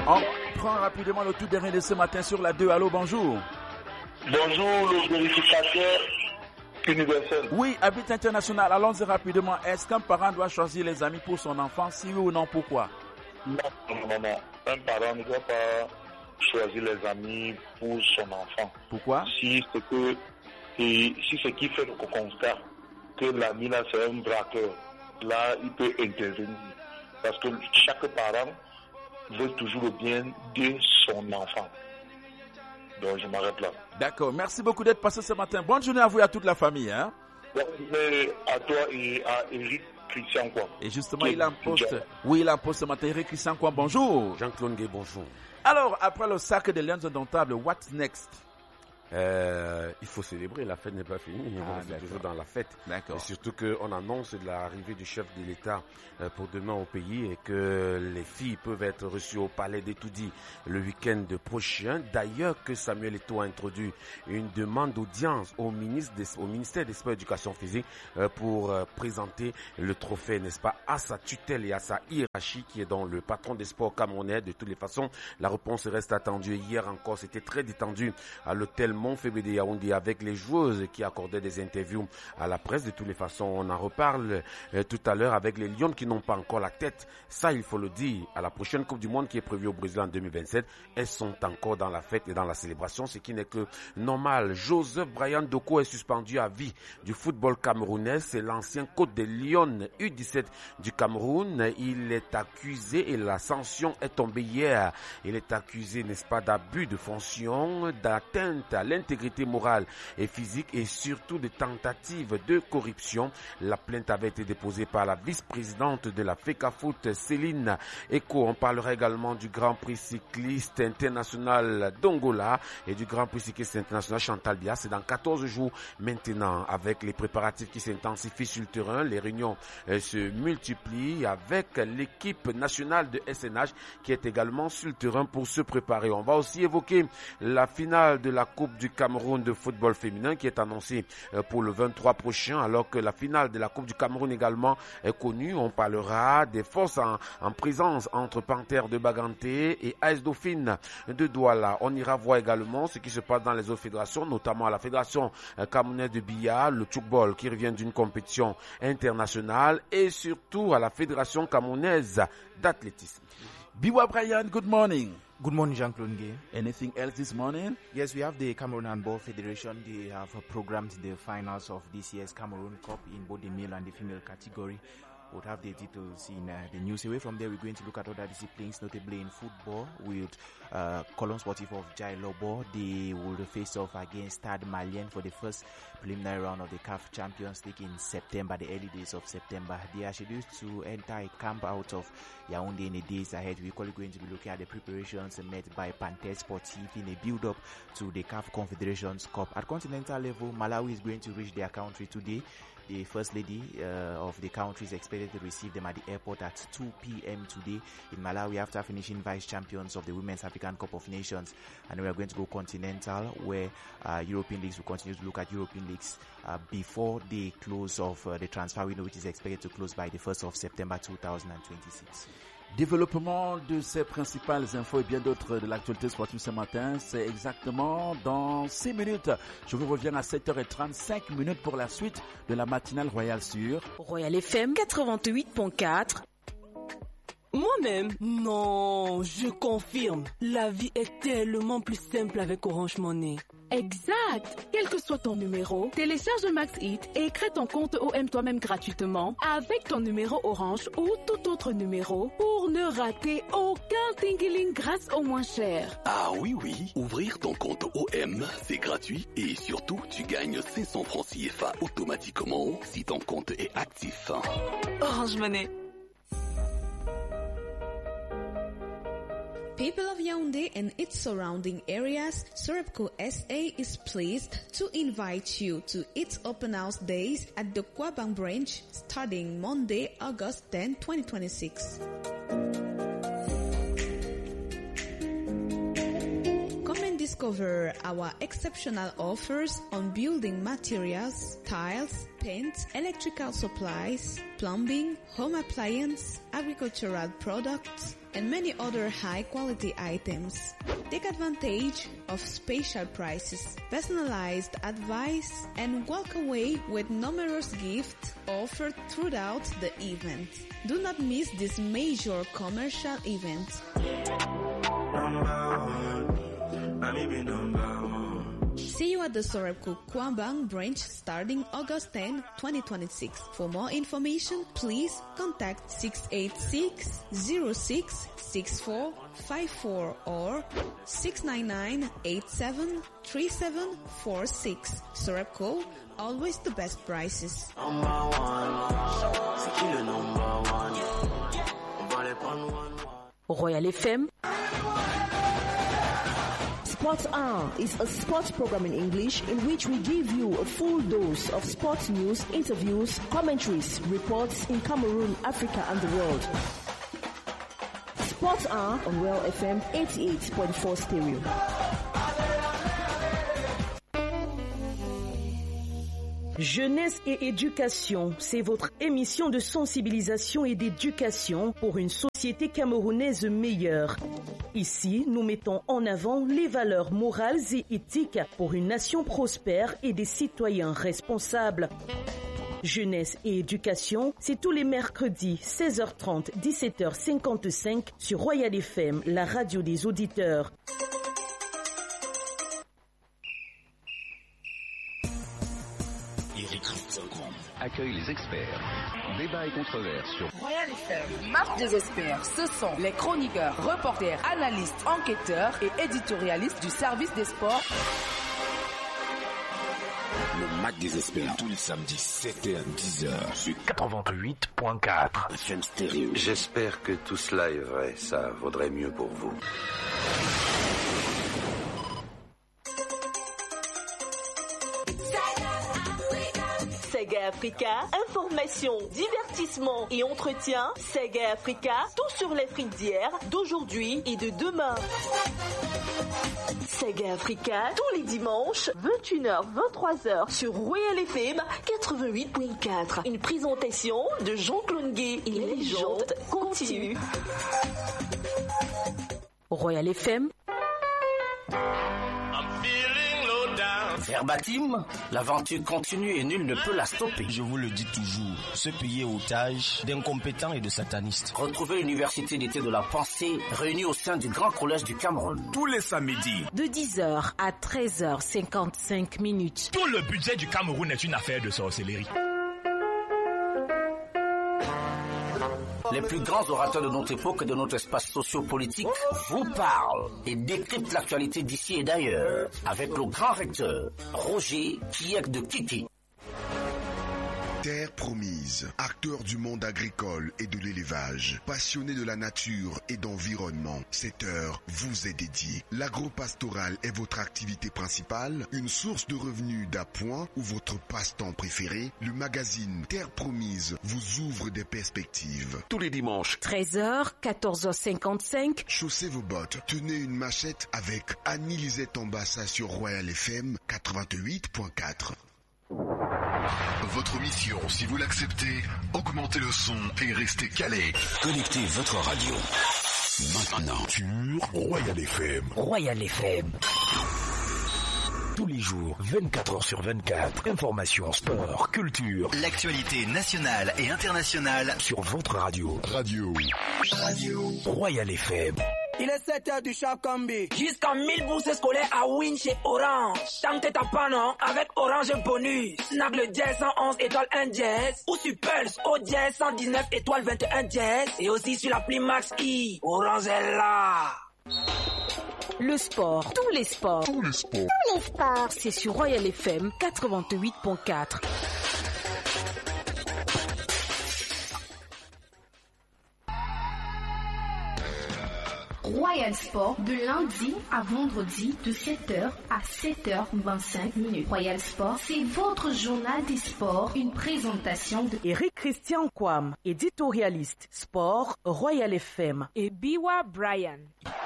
On prend rapidement le tout dernier de ce matin sur la 2. Allô, bonjour. Bonjour, le vérificateur universel. Oui, Habit International, allons-y rapidement. Est-ce qu'un parent doit choisir les amis pour son enfant? Si oui ou non, pourquoi? Non. Un parent ne doit pas choisir les amis pour son enfant. Pourquoi? Si ce qui fait le constat que l'ami là c'est un braqueur, là il peut intervenir. Parce que chaque parent veut toujours le bien de son enfant. Donc je m'arrête là. D'accord, merci beaucoup d'être passé ce matin. Bonne journée à vous et à toute la famille. Bonne journée à toi et à Eric Christian Kouam. Et justement, il en poste. Oui, il en poste ce matin. Eric Christian Kouam, bonjour. Jean-Claude Gué, bonjour. Alors, après le sac des Lions indomptables, what's next? Il faut célébrer, la fête n'est pas finie, on est toujours dans la fête. D'accord. Et surtout qu'on annonce l'arrivée du chef de l'État pour demain au pays et que les filles peuvent être reçues au palais d'Etoudi le week-end prochain. D'ailleurs que Samuel Eto'o a introduit une demande d'audience au ministère des Sports et Éducation physique pour présenter le trophée, n'est-ce pas, à sa tutelle et à sa hiérarchie qui est dans le patron des sports camerounais. De toutes les façons, la réponse reste attendue. Hier encore, c'était très détendu à l'hôtel Montfébé de Yaoundé avec les joueuses qui accordaient des interviews à la presse. De toutes les façons, on en reparle tout à l'heure avec les Lions qui n'ont pas encore la tête. Ça, il faut le dire. À la prochaine Coupe du Monde qui est prévue au Brésil en 2027, elles sont encore dans la fête et dans la célébration, ce qui n'est que normal. Joseph Brian Doko est suspendu à vie du football camerounais. C'est l'ancien coach des Lions U17 du Cameroun. Il est accusé et la sanction est tombée hier. Il est accusé, n'est-ce pas, d'abus de fonction, d'atteinte à l'intégrité morale et physique et surtout de tentatives de corruption. La plainte avait été déposée par la vice-présidente de la FECAFOOT, Céline Eko. On parlera également du Grand Prix cycliste international d'Angola et du Grand Prix cycliste international Chantal Biya. C'est dans 14 jours maintenant, avec les préparatifs qui s'intensifient sur le terrain. Les réunions se multiplient avec l'équipe nationale de SNH qui est également sur le terrain pour se préparer. On va aussi évoquer la finale de la Coupe du Cameroun de football féminin qui est annoncée pour le 23 prochain, alors que la finale de la Coupe du Cameroun également est connue. On parlera des forces en présence entre Panthère de Baganté et AS Dauphine de Douala. On ira voir également ce qui se passe dans les autres fédérations, notamment à la fédération camerounaise de billard, le tchoukball qui revient d'une compétition internationale et surtout à la fédération camerounaise d'athlétisme. Biwa Brian, good morning. Good morning, Jean-Claude Gué. Anything else this morning? Yes, we have the Cameroon Handball Federation. They have programmed the finals of this year's Cameroon Cup in both the male and the female category. We'll have the details in the news. Away from there, we're going to look at other disciplines, notably in football with Colon Sportif of Jai Lobo. They will face off against Stade Malien for the first preliminary round of the CAF Champions League in September, the early days of September. They are scheduled to enter a camp out of Yaoundé in the days ahead. We're going to be looking at the preparations made by Panthère Sportif in a build-up to the CAF Confederations Cup. At continental level, Malawi is going to reach their country today. The First Lady of the country is expected to receive them at the airport at 2 p.m. today in Malawi after finishing vice champions of the Women's African Cup of Nations. And we are going to go continental where European leagues will continue to look at European leagues before the close of the transfer window, which is expected to close by the 1st of September 2026. Développement de ces principales infos et bien d'autres de l'actualité sportive ce matin, c'est exactement dans 6 minutes. Je vous reviens à 7h35 minutes pour la suite de la matinale Royal sur Royal FM 88.4. Moi-même, non, je confirme. La vie est tellement plus simple avec Orange Money. Exact. Quel que soit ton numéro, télécharge Max It et crée ton compte OM toi-même gratuitement avec ton numéro Orange ou tout autre numéro pour ne rater aucun tingling grâce au moins cher. Ah oui, ouvrir ton compte OM, c'est gratuit et surtout, tu gagnes 500 francs CFA automatiquement si ton compte est actif. Orange Money. People of Yaoundé and its surrounding areas, Sorepco SA is pleased to invite you to its open house days at the Kwabang branch starting Monday, August 10, 2026. Come and discover our exceptional offers on building materials, tiles, paint, electrical supplies, plumbing, home appliance, agricultural products, and many other high-quality items. Take advantage of special prices, personalized advice, and walk away with numerous gifts offered throughout the event. Do not miss this major commercial event. See you at the Sorepco Kwabang branch starting August 10, 2026. For more information, please contact 686-06-6454 or 699-873746. Sorepco, always the best prices. Royal FM. Sports Hour is a sports program in English in which we give you a full dose of sports news, interviews, commentaries, reports in Cameroon, Africa and the world. Sports Hour on Royal FM 88.4 stereo. Jeunesse et éducation, c'est votre émission de sensibilisation et d'éducation pour une société camerounaise meilleure. Ici, nous mettons en avant les valeurs morales et éthiques pour une nation prospère et des citoyens responsables. Jeunesse et éducation, c'est tous les mercredis 16h30, 17h55 sur Royal FM, la radio des auditeurs. Accueille les experts. Débat et controverses sur Royal FM. Marche des experts. Ce sont les chroniqueurs, reporters, analystes, enquêteurs et éditorialistes du service des sports. Le match des experts. Tous les samedis 7h-10h sur 88.4 FM Stereo. J'espère que tout cela est vrai. Ça vaudrait mieux pour vous. Sega Africa, information, divertissement et entretien. Sega Africa, tout sur les frites d'hier, d'aujourd'hui et de demain. Sega Africa, tous les dimanches, 21h-23h sur Royal FM 88.4. Une présentation de Jean-Claude Gué et les légendes continue. Royal FM. Verbatim, l'aventure continue et nul ne peut la stopper. Je vous le dis toujours, se payer otage d'incompétents et de satanistes. Retrouvez l'université d'été de la pensée réunie au sein du Grand Collège du Cameroun. Tous les samedis. De 10h à 13h55 minutes. Tout le budget du Cameroun est une affaire de sorcellerie. Les plus grands orateurs de notre époque et de notre espace socio-politique vous parlent et décryptent l'actualité d'ici et d'ailleurs avec le grand recteur Roger Kiek de Kiki. Terre promise, acteur du monde agricole et de l'élevage, passionné de la nature et d'environnement, cette heure vous est dédiée. L'agro-pastoral est votre activité principale, une source de revenus d'appoint ou votre passe-temps préféré. Le magazine Terre promise vous ouvre des perspectives. Tous les dimanches, 13h, 14h55. Chaussez vos bottes, tenez une machette avec Annie-Lisette Ambassa sur Royal FM 88.4. Votre mission, si vous l'acceptez, augmentez le son et restez calé. Connectez votre radio maintenant sur Royal FM. Royal FM. Tous les jours, 24h sur 24. Information, sport, culture. L'actualité nationale et internationale sur votre radio. Radio. Royal FM. Il est 7h du Chakambi. Jusqu'à 1000 bourses scolaires à win chez Orange. Tant que t'as pas non, avec Orange Bonus. Snag le dièse 111 étoile 1 dièse. Ou sur Pulse au dièse 119 étoile 21 dièse. Et aussi sur l'appli Max I. Orange est là. Le sport, tous les sports. Tous les sports. Tous les sports. C'est sur Royal FM 88.4. Royal Sport de lundi à vendredi de 7h à 7h25. Royal Sport, c'est votre journal des sports, une présentation de Eric Christian Kwam, éditorialiste sport Royal FM et Biwa Brian.